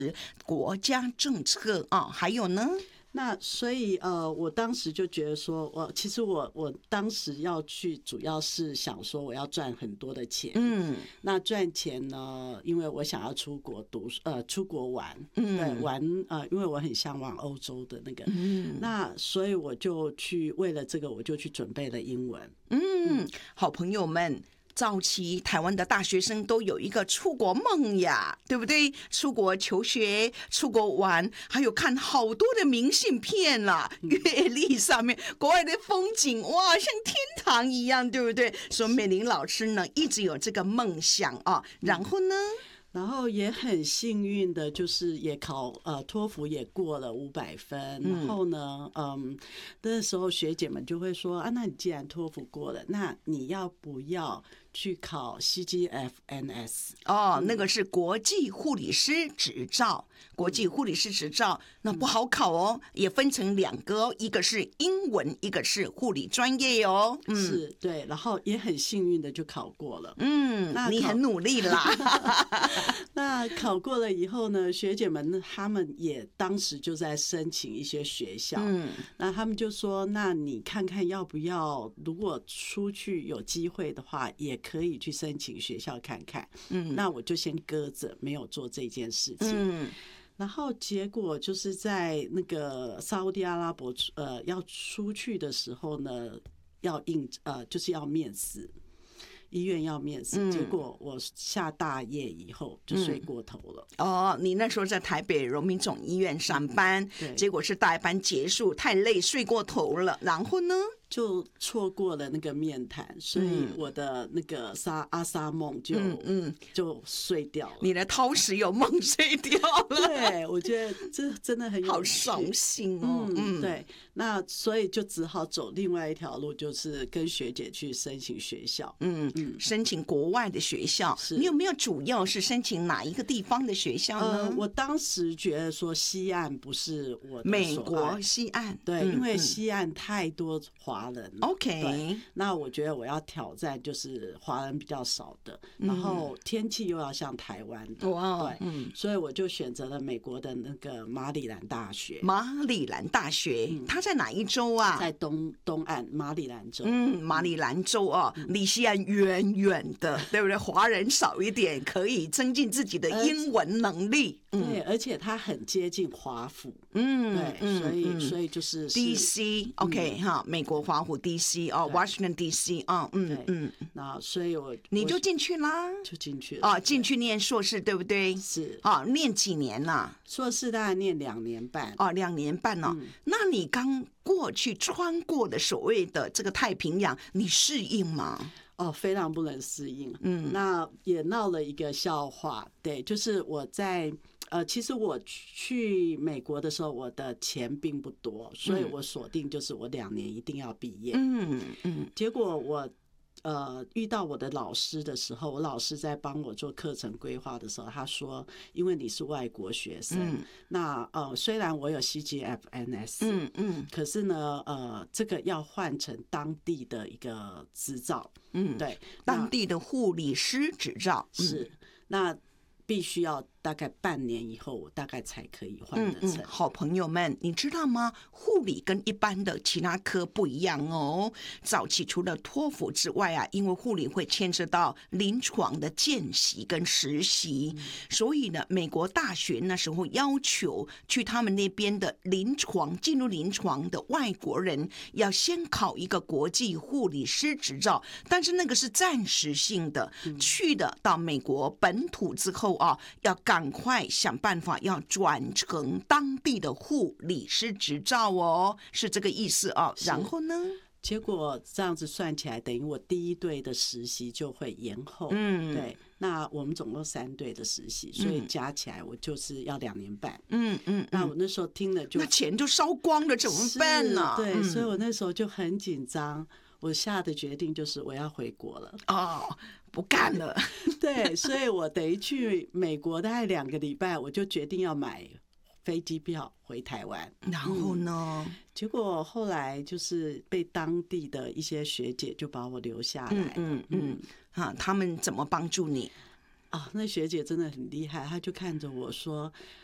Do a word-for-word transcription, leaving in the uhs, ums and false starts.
国家政策啊，还有呢？ 那所以呃，我当时就觉得说，我其实我我当时要去，主要是想说我要赚很多的钱。嗯，那赚钱呢，因为我想要出国读呃出国玩，嗯，对，玩呃，因为我很向往欧洲的那个，嗯，那所以我就去为了这个，我就去准备了英文。 嗯，好朋友们。早期台湾的大学生都有一个出国梦呀，对不对？出国求学、出国玩，还有看好多的明信片啦，阅历上面国外的风景，哇，像天堂一样，对不对？所以美玲老师呢，一直有这个梦想啊。然后呢？ 然后也很幸运的，就是也考呃托福也过了五百分。然后呢，嗯，那时候学姐们就会说啊，那你既然托福过了，那你要不要去考 C G F N S？ 哦，那个是国际护理师执照，国际护理师执照那不好考哦，也分成两个哦，一个是英文，一个是护理专业哦。 嗯，是对，然后也很幸运的就考过了。 嗯，那你很努力啦。 那考过了以后呢，学姐们他们也当时就在申请一些学校。嗯，那他们就说，那你看看要不要，如果出去有机会的话，也可以去申请学校看看。嗯，那我就先搁着，没有做这件事情。嗯。然后结果就是在那个沙烏地阿拉伯呃要出去的时候呢，要应呃就是要面试。医院要面试，结果我下大夜以后就睡过头了。 嗯、哦，你那时候在台北荣民总医院上班，嗯、结果是大班结束，太累睡过头了，然后呢？ 就错过了那个面谈，所以我的那个沙阿沙梦就嗯嗯就碎掉了。 你的掏石油梦碎掉了， 对，我觉得这真的很有趣， 好伤心哦。嗯， 嗯对，那所以就只好走另外一条路，就是跟学姐去申请学校。 嗯嗯，申请国外的学校。是你有没有主要是申请哪一个地方的学校呢？ 呃、我当时觉得说西岸不是我的美国西岸， 对，嗯、因为西岸太多华。华人 OK， 那我觉得我要挑战就是华人比较少的，然后天气又要像台湾的， 哇， 对，嗯，所以我就选择了美国的那个马里兰大学。 马里兰大学，嗯、它在哪一州啊？ 在东东岸马里兰州。 嗯，马里兰州啊，嗯、离西岸远远的，对不对？华人少一点，可以增进自己的英文能力。 嗯、对，而且它很接近华府。嗯，对，嗯、所以、嗯、所以就是 D C OK、嗯、哈，美国华府 D C 哦 ，Washington D C 啊、哦，嗯嗯， 那所以我你就进去啦， 就进去了啊，进去念硕士对不对？ 是啊，念几年啦？ 硕士大概念两年半。 哦，两年半哦。嗯、那你刚过去穿过的所谓的这个太平洋，你适应吗？ 哦，非常不能适应。嗯，那也闹了一个笑话，对，就是我在。呃，其实我去美国的时候，我的钱并不多，所以我锁定就是我两年一定要毕业。嗯嗯。结果我呃遇到我的老师的时候，我老师在帮我做课程规划的时候，他说：“因为你是外国学生，嗯、那呃虽然我有 C G F N S， 嗯嗯，可是呢，呃，这个要换成当地的一个执照，嗯，对， 当地的护理师执照、 嗯、是那。”必须要大概半年以后，我大概才可以换得成。 嗯嗯，好朋友们，你知道吗？护理跟一般的其他科不一样哦。早期除了托福之外啊，因为护理会牵涉到临床的见习跟实习，嗯、所以呢，美国大学那时候要求去他们那边的临床进入临床的外国人，要先考一个国际护理师执照，但是那个是暂时性的，嗯、去的到美国本土之后。哦，要赶快想办法，要转成当地的护理师执照哦，是这个意思哦。然后呢？ 结果这样子算起来，等于我第一队的实习就会延后。嗯，对。那我们总共三队的实习，所以加起来我就是要两年半。嗯嗯。那我那时候听了就那钱就烧光了，怎么办呢？ 对，嗯、所以我那时候就很紧张。我下的决定就是我要回国了。 哦。不干了， 对，所以我等于去美国大概两个礼拜，我就决定要买飞机票回台湾。 然后呢、嗯？ 结果后来就是被当地的一些学姐就把我留下来。嗯嗯嗯，啊，他们怎么帮助你？ 啊，那学姐真的很厉害，她就看着我说：“